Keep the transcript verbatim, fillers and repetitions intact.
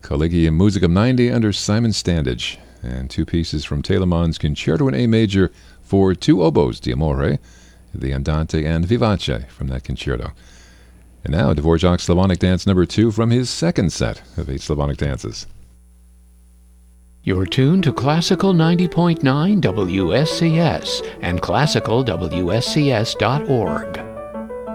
Collegium Musicum ninety under Simon Standage, and two pieces from Telemann's Concerto in A Major for two oboes d'amore, the Andante and Vivace from that concerto. And now Dvorak's Slavonic Dance number two from his second set of eight Slavonic dances. You're tuned to Classical ninety point nine W S C S and classical W S C S dot org.